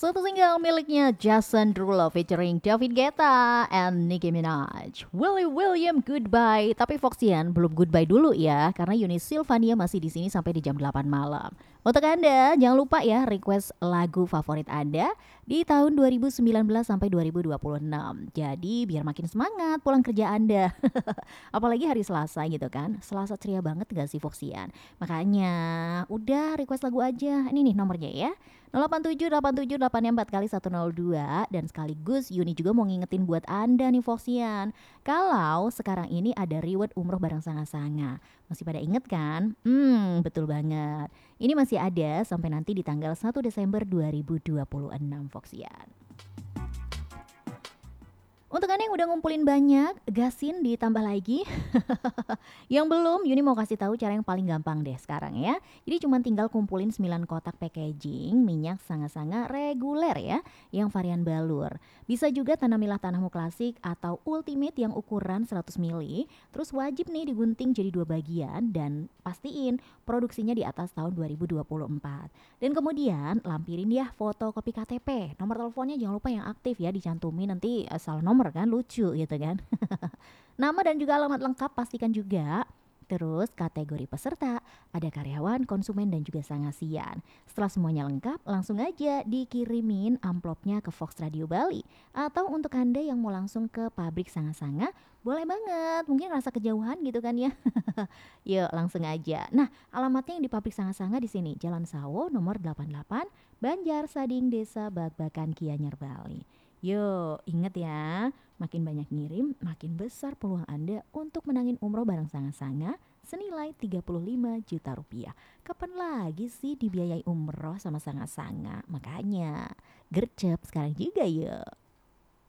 Satu single miliknya Jason Derulo featuring David Guetta and Nicki Minaj. Willy William goodbye, tapi Foxian belum goodbye dulu ya, karena Yuni Silvania masih di sini sampai di jam 8 malam. Untuk Anda, jangan lupa ya request lagu favorit Anda di tahun 2019 sampai 2026. Jadi biar makin semangat pulang kerja Anda. Apalagi hari Selasa gitu kan. Selasa ceria banget gak sih Foxian? Makanya udah request lagu aja. Ini nih nomornya ya. 087878 kali 102 dan sekaligus Yuni juga mau ngingetin buat Anda nih Foxian. Kalau sekarang ini ada reward umroh bareng Sanga-Sanga. Masih pada inget kan? Betul banget. Ini masih ada sampai nanti di tanggal 1 Desember 2026 Foxian. Untuk Anda yang udah ngumpulin banyak, gasin ditambah lagi. Yang belum, Yuni mau kasih tahu cara yang paling gampang deh sekarang ya. Jadi cuma tinggal kumpulin 9 kotak packaging minyak Sanga-Sanga reguler ya, yang varian balur. Bisa juga tanamilah tanahmu klasik atau ultimate yang ukuran 100 ml. Terus wajib nih digunting jadi 2 bagian dan pastiin produksinya di atas tahun 2024. Dan kemudian lampirin ya foto kopi KTP. Nomor teleponnya jangan lupa yang aktif ya, dicantumin nanti salah nomor kan lucu gitu kan. Nama dan juga alamat lengkap pastikan juga. Terus kategori peserta, ada karyawan, konsumen dan juga sangasian. Setelah semuanya lengkap, langsung aja dikirimin amplopnya ke Fox Radio Bali. Atau untuk Anda yang mau langsung ke pabrik Sanga-Sanga, boleh banget. Mungkin rasa kejauhan gitu kan ya. Yuk langsung aja. Nah, alamatnya yang di pabrik Sanga-Sanga di sini, Jalan Sawo nomor 88, Banjar Sading, Desa Bagbakan, Gianyar, Bali. Yuk, inget ya, makin banyak ngirim, makin besar peluang Anda untuk menangin umroh bareng Sanga-Sanga senilai 35 juta rupiah. Kapan lagi sih dibiayai umroh sama Sanga-Sanga? Makanya, gercep sekarang juga yuk.